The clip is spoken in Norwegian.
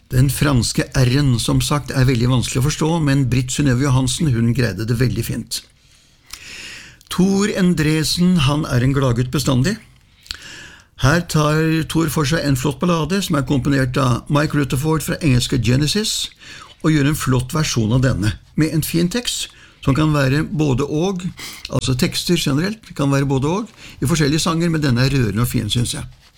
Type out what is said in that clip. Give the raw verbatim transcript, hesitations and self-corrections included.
Den franske R-en, som sagt, er veldig vanskelig å forstå, men Britt Synnøve Johansen, hun greide det veldig fint. Tor Endresen, han er en gladgutt bestandig. Her tar Tor for seg en flott ballade som er komponert av Mike Rutherford fra engelske Genesis, og gjør en flott versjon av denne, med en fin tekst, som kan være både og, altså tekster generelt, kan være både og, i forskjellige sanger, men denne er rørende og fin, synes jeg.